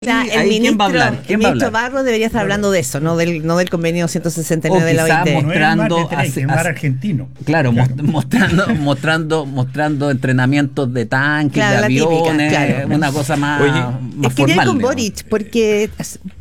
El ministro Barros debería estar hablando de eso, no del convenio 169 de la OIT. Mostrando argentino. Claro, mostrando entrenamientos de tanques, de aviones, típica, una cosa más, más quería formal. Con Boric, porque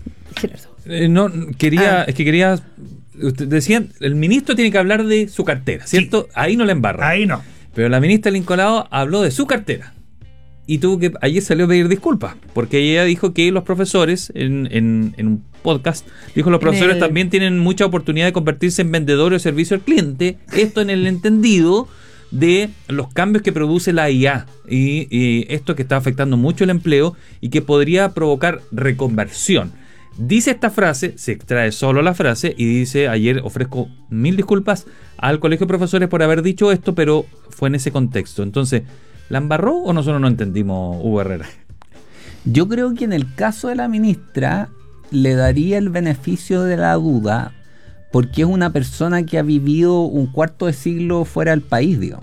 ustedes decían, el ministro tiene que hablar de su cartera, ¿cierto? Sí. Ahí no le embarra. Ahí no. Pero la ministra Lincolao habló de su cartera. Y ayer salió a pedir disculpas, porque ella dijo que los profesores, en un podcast, dijo los profesores también tienen mucha oportunidad de convertirse en vendedores de servicio al cliente, esto en el entendido de los cambios que produce la IA, y esto que está afectando mucho el empleo y que podría provocar reconversión. Dice esta frase, se extrae solo la frase, y dice: ayer ofrezco 1000 disculpas al colegio de profesores por haber dicho esto, pero fue en ese contexto. Entonces, ¿la embarró o nosotros no entendimos, Hugo Herrera? Yo creo que en el caso de la ministra le daría el beneficio de la duda, porque es una persona que ha vivido un cuarto de siglo fuera del país, digamos.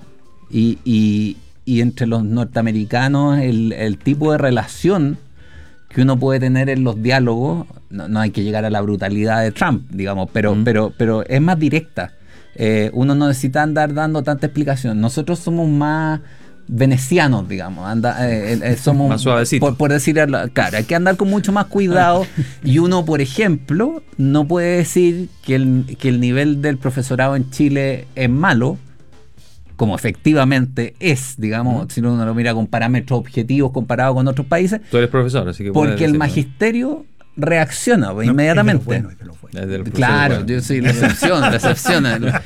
Y entre los norteamericanos el tipo de relación que uno puede tener en los diálogos, no hay que llegar a la brutalidad de Trump, digamos, pero es más directa. Uno no necesita andar dando tanta explicación. Nosotros somos más venecianos, digamos, somos más suavecitos. Por decir, claro, hay que andar con mucho más cuidado. Y uno, por ejemplo, no puede decir que el nivel del profesorado en Chile es malo, como efectivamente es, digamos, si uno lo mira con parámetros objetivos comparado con otros países. Tú eres profesor, así que porque el magisterio reacciona inmediatamente. Claro, yo soy la excepción.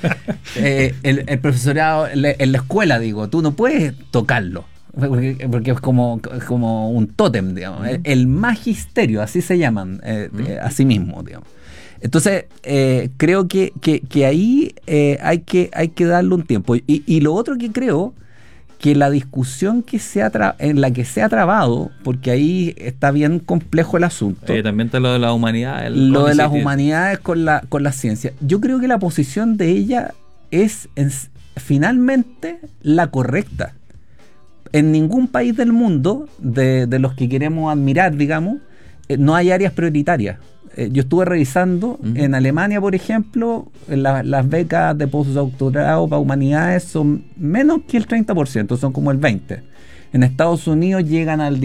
El profesorado en la escuela, digo, tú no puedes tocarlo, porque es como un tótem, digamos. El magisterio, así se llaman, a sí mismo, digamos. Entonces, creo que ahí hay que darle un tiempo. Y lo otro que creo, que la discusión en la que se ha trabado, porque ahí está bien complejo el asunto. También está lo de las humanidades. Lo de las humanidades con la ciencia. Yo creo que la posición de ella es finalmente la correcta. En ningún país del mundo, de los que queremos admirar, digamos, no hay áreas prioritarias. Yo estuve revisando, en Alemania, por ejemplo, las becas de postdoctorado para humanidades son menos que el 30%, son como el 20%. En Estados Unidos llegan al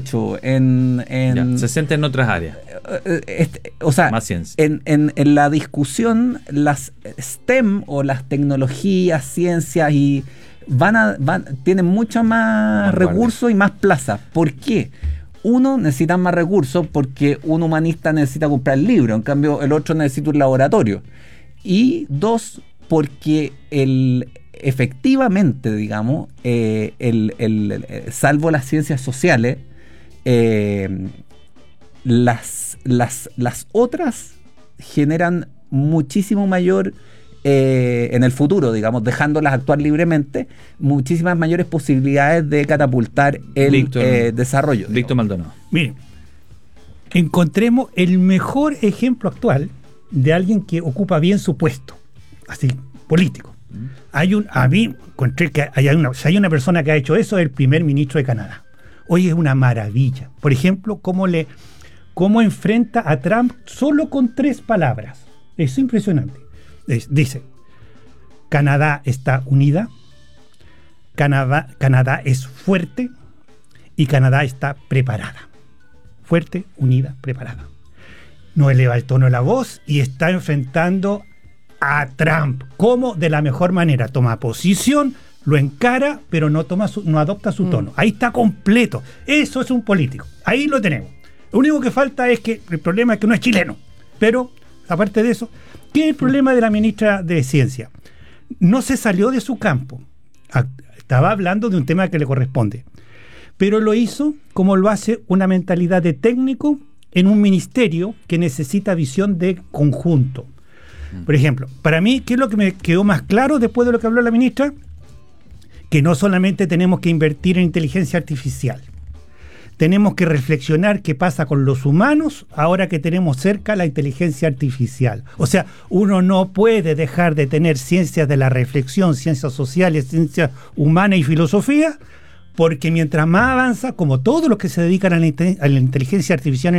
18%. 60 en otras áreas. O sea, más ciencia. En la discusión, las STEM o las tecnologías, ciencias, tienen mucho más recursos y más plazas. ¿Por qué? Uno, necesita más recursos porque un humanista necesita comprar el libro, en cambio el otro necesita un laboratorio. Y dos, porque efectivamente, digamos, salvo las ciencias sociales, las otras generan muchísimo mayor, en el futuro, digamos, dejándolas actuar libremente, muchísimas mayores posibilidades de catapultar el desarrollo. Víctor Maldonado. Miren, encontremos el mejor ejemplo actual de alguien que ocupa bien su puesto, así, político. A mí encontré que si hay una persona que ha hecho eso, es el primer ministro de Canadá. Hoy es una maravilla. Por ejemplo, cómo enfrenta a Trump solo con 3 palabras. Es impresionante. Dice: Canadá está unida, Canadá es fuerte y Canadá está preparada. Fuerte, unida, preparada. No eleva el tono de la voz y está enfrentando a Trump. ¿Cómo? De la mejor manera. Toma posición, lo encara, pero no adopta su tono. Ahí está completo. Eso es un político. Ahí lo tenemos. Lo único que falta es que el problema es que no es chileno. Pero, aparte de eso, ¿qué es el problema de la ministra de Ciencia? No se salió de su campo. Estaba hablando de un tema que le corresponde. Pero lo hizo como lo hace una mentalidad de técnico en un ministerio que necesita visión de conjunto. Por ejemplo, para mí, ¿qué es lo que me quedó más claro después de lo que habló la ministra? Que no solamente tenemos que invertir en inteligencia artificial. Tenemos que reflexionar qué pasa con los humanos ahora que tenemos cerca la inteligencia artificial. O sea, uno no puede dejar de tener ciencias de la reflexión, ciencias sociales, ciencias humanas y filosofía, Porque mientras más avanza, como todos los que se dedican a la inteligencia artificial